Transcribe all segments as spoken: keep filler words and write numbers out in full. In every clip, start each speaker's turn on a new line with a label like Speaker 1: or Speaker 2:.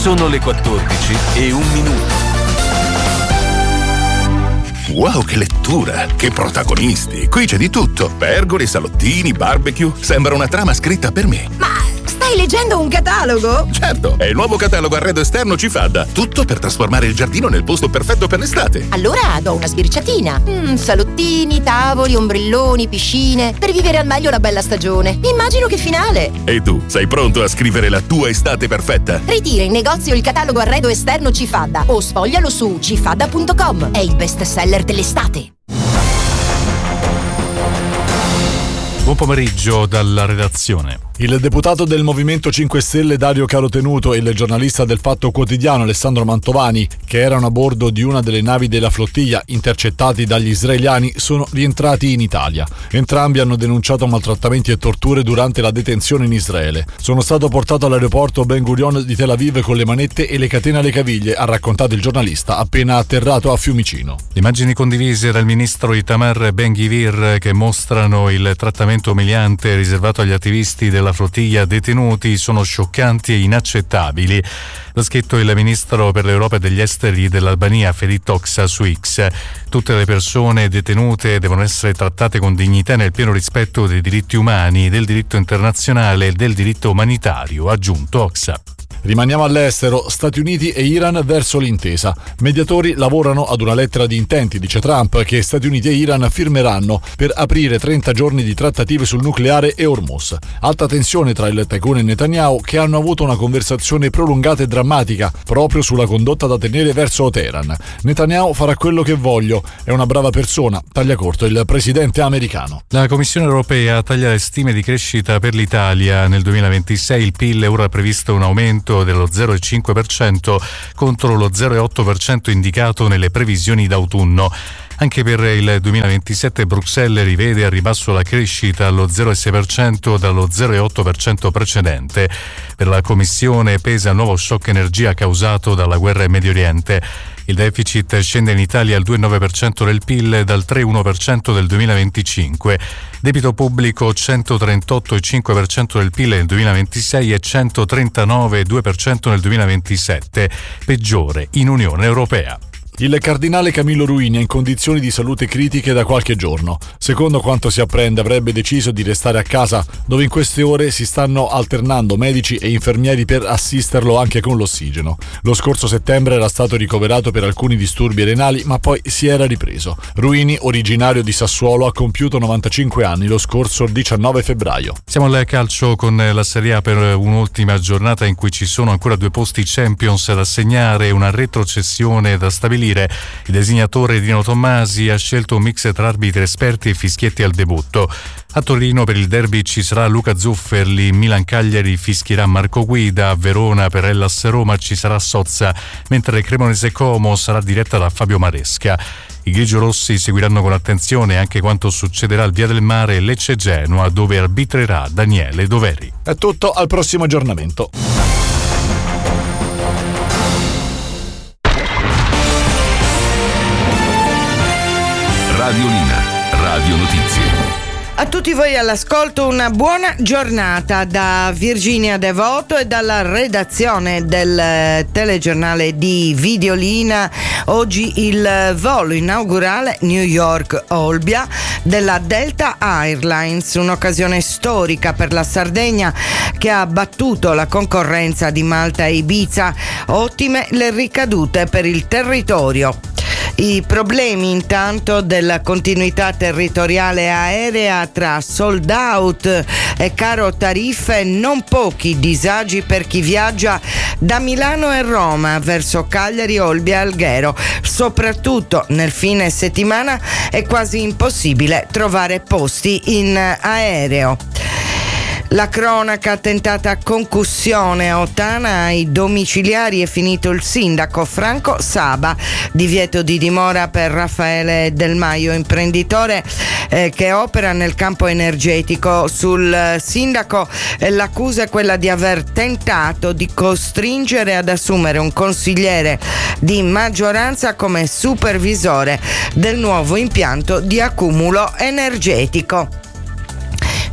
Speaker 1: Sono le quattordici e un minuto.
Speaker 2: Wow, che lettura! Che protagonisti! Qui c'è di tutto. Pergole, salottini, barbecue. Sembra una trama scritta per me.
Speaker 3: Ma stai leggendo un catalogo?
Speaker 2: Certo, è il nuovo catalogo Arredo Esterno Cifadda. Tutto per trasformare il giardino nel posto perfetto per l'estate.
Speaker 3: Allora do una sbirciatina. Mm, salottini, tavoli, ombrelloni, piscine. Per vivere al meglio la bella stagione. Immagino che finale.
Speaker 2: E tu, sei pronto a scrivere la tua estate perfetta?
Speaker 3: Ritira in negozio il catalogo Arredo Esterno Cifadda o sfoglialo su cifadda punto com. È il best seller dell'estate.
Speaker 4: Buon pomeriggio dalla redazione.
Speaker 5: Il deputato del Movimento cinque Stelle Dario Carotenuto e il giornalista del Fatto Quotidiano Alessandro Mantovani, che erano a bordo di una delle navi della flottiglia intercettati dagli israeliani, sono rientrati in Italia. Entrambi hanno denunciato maltrattamenti e torture durante la detenzione in Israele. Sono stato portato all'aeroporto Ben Gurion di Tel Aviv con le manette e le catene alle caviglie, ha raccontato il giornalista appena atterrato a Fiumicino.
Speaker 4: Immagini condivise dal ministro Itamar Ben-Gvir che mostrano il trattamento umiliante riservato agli attivisti del la flottiglia detenuti sono scioccanti e inaccettabili. L'ha scritto il ministro per l'Europa e degli esteri dell'Albania Ferit Hoxha su X. Tutte le persone detenute devono essere trattate con dignità nel pieno rispetto dei diritti umani, del diritto internazionale e del diritto umanitario, ha aggiunto Hoxha.
Speaker 5: Rimaniamo all'estero, Stati Uniti e Iran verso l'intesa. Mediatori lavorano ad una lettera di intenti, dice Trump, che Stati Uniti e Iran firmeranno per aprire trenta giorni di trattative sul nucleare e Hormuz. Alta tensione tra il tycoon e Netanyahu, che hanno avuto una conversazione prolungata e drammatica proprio sulla condotta da tenere verso Teheran. Netanyahu farà quello che voglio, è una brava persona, taglia corto il presidente americano.
Speaker 4: La Commissione europea taglia le stime di crescita per l'Italia. Nel duemilaventisei il P I L è ora previsto un aumento dello zero virgola cinque per cento contro lo zero virgola otto per cento indicato nelle previsioni d'autunno. Anche per il duemilaventisette Bruxelles rivede a ribasso la crescita allo zero virgola sei per cento dallo zero virgola otto per cento precedente. Per la Commissione pesa il nuovo shock energia causato dalla guerra in Medio Oriente. Il deficit scende in Italia al due virgola nove per cento del P I L dal tre virgola uno per cento del duemilaventicinque. Debito pubblico centotrentotto virgola cinque per cento del P I L nel duemilaventisei e centotrentanove virgola due per cento nel duemilaventisette, peggiore in Unione Europea.
Speaker 5: Il cardinale Camillo Ruini è in condizioni di salute critiche da qualche giorno. Secondo quanto si apprende, avrebbe deciso di restare a casa, dove in queste ore si stanno alternando medici e infermieri per assisterlo anche con l'ossigeno. Lo scorso settembre era stato ricoverato per alcuni disturbi renali, ma poi si era ripreso. Ruini, originario di Sassuolo, ha compiuto novantacinque anni lo scorso diciannove febbraio.
Speaker 4: Siamo al calcio con la Serie A per un'ultima giornata in cui ci sono ancora due posti Champions da segnare e una retrocessione da stabilire. Il designatore Dino Tommasi ha scelto un mix tra arbitri esperti e fischietti al debutto. A Torino per il derby ci sarà Luca Zufferli, Milan-Cagliari fischierà Marco Guida, a Verona per Hellas Roma ci sarà Sozza, mentre Cremonese Como sarà diretta da Fabio Maresca. I grigiorossi seguiranno con attenzione anche quanto succederà al Via del Mare Lecce Genoa, dove arbitrerà Daniele Doveri.
Speaker 5: È tutto, al prossimo aggiornamento.
Speaker 1: Radiolina, Radio Notizie.
Speaker 6: A tutti voi all'ascolto una buona giornata da Virginia Devoto e dalla redazione del telegiornale di Videolina. Oggi il volo inaugurale New York-Olbia della Delta Airlines, un'occasione storica per la Sardegna che ha battuto la concorrenza di Malta e Ibiza. Ottime le ricadute per il territorio. I problemi intanto della continuità territoriale aerea tra sold out e caro tariffe, non pochi disagi per chi viaggia da Milano e Roma verso Cagliari, Olbia e Alghero. Soprattutto nel fine settimana è quasi impossibile trovare posti in aereo. La cronaca, tentata concussione a Ottana, ai domiciliari è finito il sindaco Franco Saba, divieto di dimora per Raffaele Del Maio, imprenditore eh, che opera nel campo energetico. Sul sindaco eh, l'accusa è quella di aver tentato di costringere ad assumere un consigliere di maggioranza come supervisore del nuovo impianto di accumulo energetico.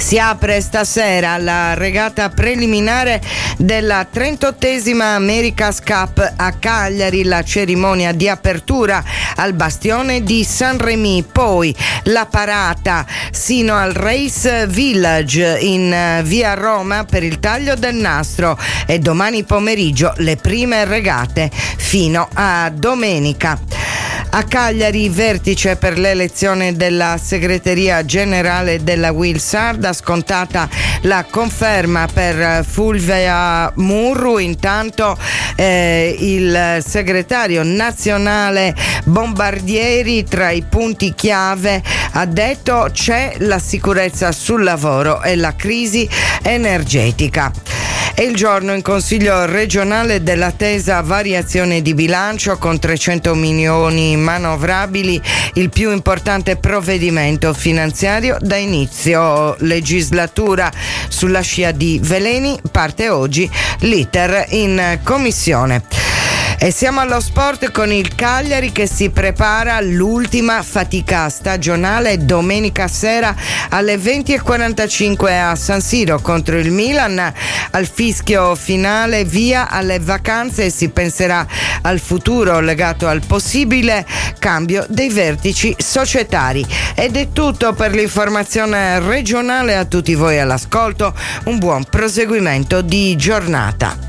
Speaker 6: Si apre stasera la regata preliminare della trentottesima America's Cup a Cagliari, la cerimonia di apertura al bastione di Saint-Rémy, poi la parata sino al Race Village in via Roma per il taglio del nastro e domani pomeriggio le prime regate fino a domenica. A Cagliari vertice per l'elezione della segreteria generale della Wilsard, scontata la conferma per Fulvia Murru. Intanto eh, il segretario nazionale Bombardieri tra i punti chiave ha detto c'è la sicurezza sul lavoro e la crisi energetica. È il giorno in Consiglio regionale dell'attesa variazione di bilancio con trecento milioni manovrabili, il più importante provvedimento finanziario da inizio legislatura. Sulla scia di veleni parte oggi l'iter in commissione. E siamo allo sport con il Cagliari che si prepara all'ultima fatica stagionale domenica sera alle venti e quarantacinque a San Siro contro il Milan. Al fischio finale via alle vacanze e si penserà al futuro legato al possibile cambio dei vertici societari. Ed è tutto per l'informazione regionale. A tutti voi all'ascolto, un buon proseguimento di giornata.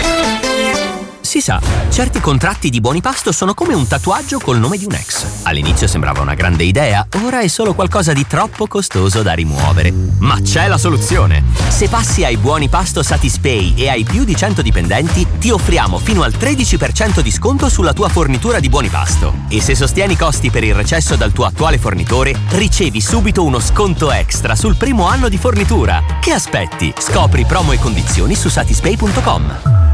Speaker 7: Si sa, certi contratti di buoni pasto sono come un tatuaggio col nome di un ex. All'inizio sembrava una grande idea, ora è solo qualcosa di troppo costoso da rimuovere. Ma c'è la soluzione! Se passi ai buoni pasto Satispay e hai più di cento dipendenti, ti offriamo fino al tredici per cento di sconto sulla tua fornitura di buoni pasto. E se sostieni i costi per il recesso dal tuo attuale fornitore, ricevi subito uno sconto extra sul primo anno di fornitura. Che aspetti? Scopri promo e condizioni su satispay punto com.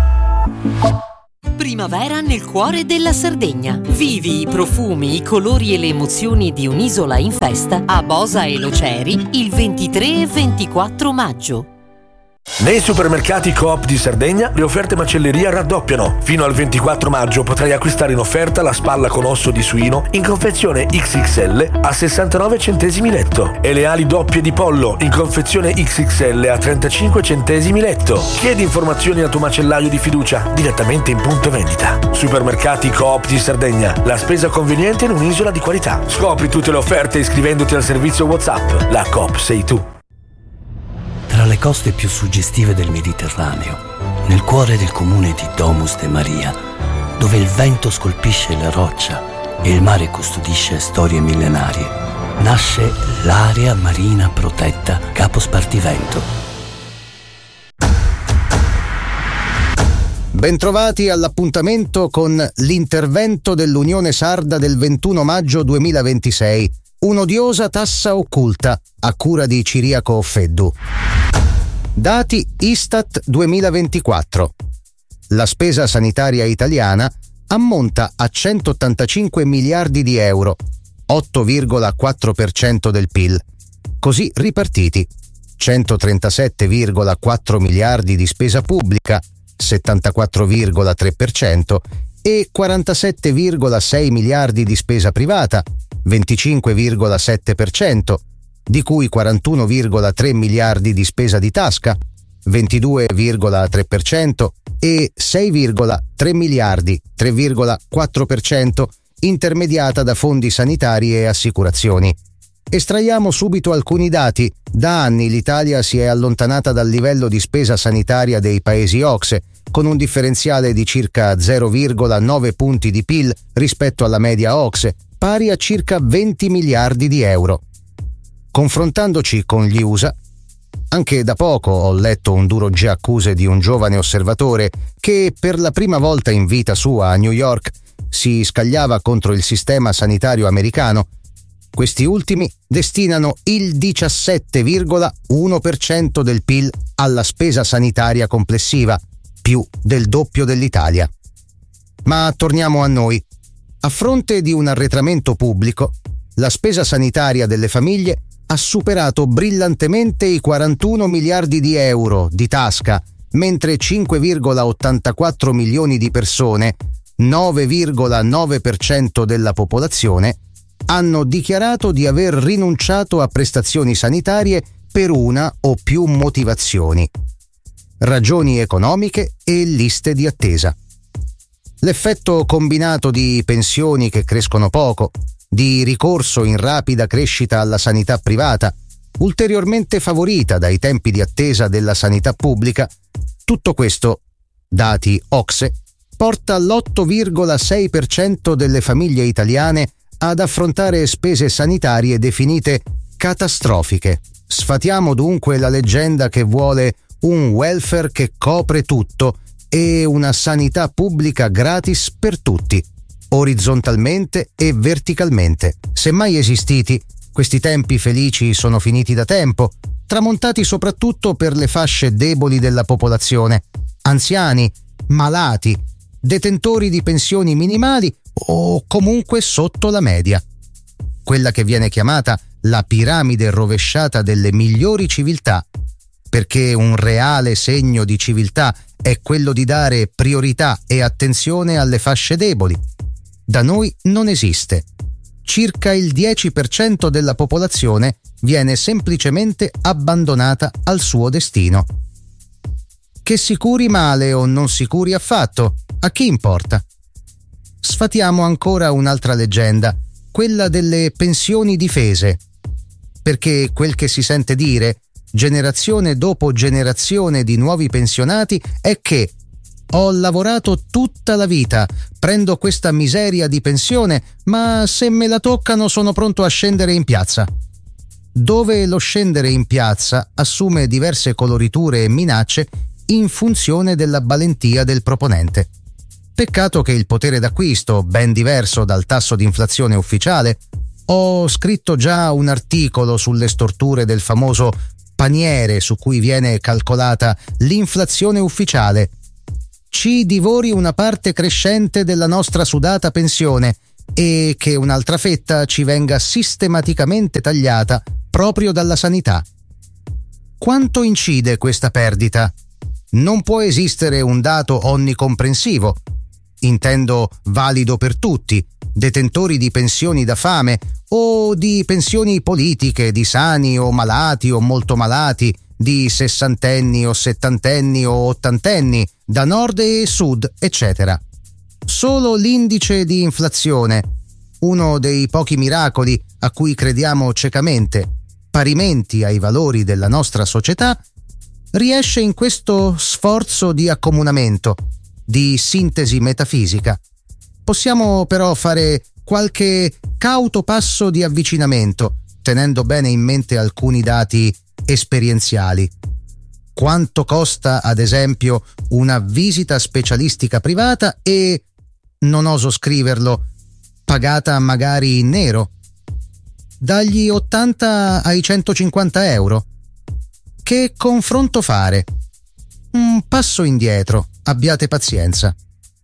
Speaker 8: Primavera nel cuore della Sardegna. Vivi i profumi, i colori e le emozioni di un'isola in festa a Bosa e Loceri il ventitré e ventiquattro maggio.
Speaker 9: Nei supermercati Coop di Sardegna le offerte macelleria raddoppiano. Fino al ventiquattro maggio potrai acquistare in offerta la spalla con osso di suino in confezione X X L a sessantanove centesimi letto e le ali doppie di pollo in confezione X X L a trentacinque centesimi letto. Chiedi informazioni al tuo macellaio di fiducia direttamente in punto vendita. Supermercati Coop di Sardegna, la spesa conveniente in un'isola di qualità. Scopri tutte le offerte iscrivendoti al servizio WhatsApp. La Coop sei tu.
Speaker 10: Tra le coste più suggestive del Mediterraneo, nel cuore del comune di Domus de Maria, dove il vento scolpisce la roccia e il mare custodisce storie millenarie, nasce l'area marina protetta Capo Spartivento.
Speaker 11: Bentrovati all'appuntamento con l'intervento dell'Unione Sarda del ventuno maggio duemilaventisei, un'odiosa tassa occulta a cura di Ciriaco Feddu. Dati Istat duemilaventiquattro. La spesa sanitaria italiana ammonta a centottantacinque miliardi di euro, otto virgola quattro per cento del P I L. Così ripartiti: centotrentasette virgola quattro miliardi di spesa pubblica, settantaquattro virgola tre per cento, e quarantasette virgola sei miliardi di spesa privata, venticinque virgola sette per cento, di cui quarantuno virgola tre miliardi di spesa di tasca, ventidue virgola tre per cento, e sei virgola tre miliardi, tre virgola quattro per cento, intermediata da fondi sanitari e assicurazioni. Estraiamo subito alcuni dati. Da anni l'Italia si è allontanata dal livello di spesa sanitaria dei paesi O C S E, con un differenziale di circa zero virgola nove punti di P I L rispetto alla media O C S E, pari a circa venti miliardi di euro. Confrontandoci con gli U S A, anche da poco ho letto un duro accuse di un giovane osservatore che per la prima volta in vita sua a New York si scagliava contro il sistema sanitario americano. Questi ultimi destinano il diciassette virgola uno per cento del P I L alla spesa sanitaria complessiva, più del doppio dell'Italia. Ma torniamo a noi. A fronte di un arretramento pubblico, la spesa sanitaria delle famiglie ha superato brillantemente i quarantuno miliardi di euro di tasca, mentre cinque virgola ottantaquattro milioni di persone, nove virgola nove per cento della popolazione, hanno dichiarato di aver rinunciato a prestazioni sanitarie per una o più motivazioni: ragioni economiche e liste di attesa. L'effetto combinato di pensioni che crescono poco, di ricorso in rapida crescita alla sanità privata, ulteriormente favorita dai tempi di attesa della sanità pubblica, tutto questo, dati OCSE, porta l'otto virgola sei per cento delle famiglie italiane ad affrontare spese sanitarie definite catastrofiche. Sfatiamo dunque la leggenda che vuole un welfare che copre tutto e una sanità pubblica gratis per tutti, orizzontalmente e verticalmente. Se mai esistiti, questi tempi felici sono finiti da tempo, tramontati soprattutto per le fasce deboli della popolazione: anziani, malati, detentori di pensioni minimali o comunque sotto la media. Quella che viene chiamata la piramide rovesciata delle migliori civiltà, perché un reale segno di civiltà è quello di dare priorità e attenzione alle fasce deboli. Da noi non esiste. Circa il dieci per cento della popolazione viene semplicemente abbandonata al suo destino. Che si curi male o non si curi affatto, a chi importa? Sfatiamo ancora un'altra leggenda, quella delle pensioni difese, perché quel che si sente dire, generazione dopo generazione di nuovi pensionati, è che ho lavorato tutta la vita, prendo questa miseria di pensione, ma se me la toccano sono pronto a scendere in piazza. Dove lo scendere in piazza assume diverse coloriture e minacce in funzione della valentia del proponente. Peccato che il potere d'acquisto, ben diverso dal tasso di inflazione ufficiale, ho scritto già un articolo sulle storture del famoso paniere su cui viene calcolata l'inflazione ufficiale, ci divori una parte crescente della nostra sudata pensione e che un'altra fetta ci venga sistematicamente tagliata proprio dalla sanità. Quanto incide questa perdita? Non può esistere un dato onnicomprensivo, intendo valido per tutti, detentori di pensioni da fame o di pensioni politiche, di sani o malati o molto malati, di sessantenni o settantenni o ottantenni, da nord e sud, eccetera. Solo l'indice di inflazione, uno dei pochi miracoli a cui crediamo ciecamente, parimenti ai valori della nostra società, riesce in questo sforzo di accomunamento, di sintesi metafisica. Possiamo però fare qualche cauto passo di avvicinamento, tenendo bene in mente alcuni dati esperienziali. Quanto costa, ad esempio, una visita specialistica privata e, non oso scriverlo, pagata magari in nero? Dagli ottanta ai centocinquanta euro. Che confronto fare? Un passo indietro, abbiate pazienza.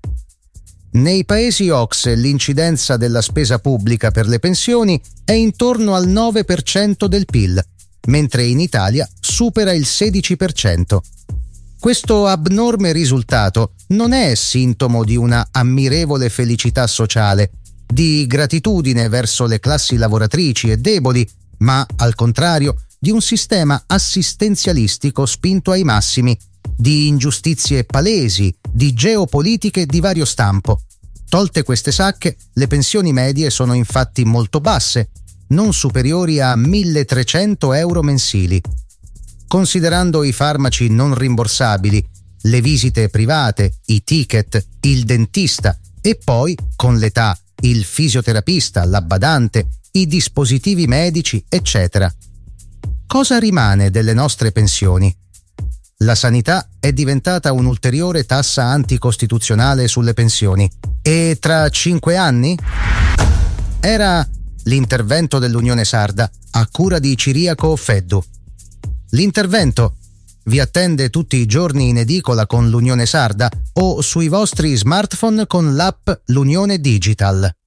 Speaker 11: Nei paesi OCSE l'incidenza della spesa pubblica per le pensioni è intorno al nove per cento del P I L, mentre in Italia supera il sedici per cento. Questo abnorme risultato non è sintomo di una ammirevole felicità sociale, di gratitudine verso le classi lavoratrici e deboli, ma, al contrario, di un sistema assistenzialistico spinto ai massimi, di ingiustizie palesi, di geopolitiche di vario stampo. Tolte queste sacche, le pensioni medie sono infatti molto basse, non superiori a milletrecento euro mensili. Considerando i farmaci non rimborsabili, le visite private, i ticket, il dentista e poi, con l'età, il fisioterapista, la badante, i dispositivi medici, eccetera. Cosa rimane delle nostre pensioni? La sanità è diventata un'ulteriore tassa anticostituzionale sulle pensioni. E tra cinque anni? Era l'intervento dell'Unione Sarda a cura di Ciriaco Feddu. L'intervento vi attende tutti i giorni in edicola con l'Unione Sarda o sui vostri smartphone con l'app L'Unione Digital.